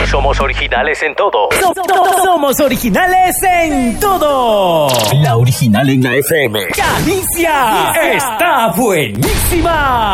somos originales en todo. Somos originales en todo. La original en la FM. ¡Galicia! ¡Está buenísima!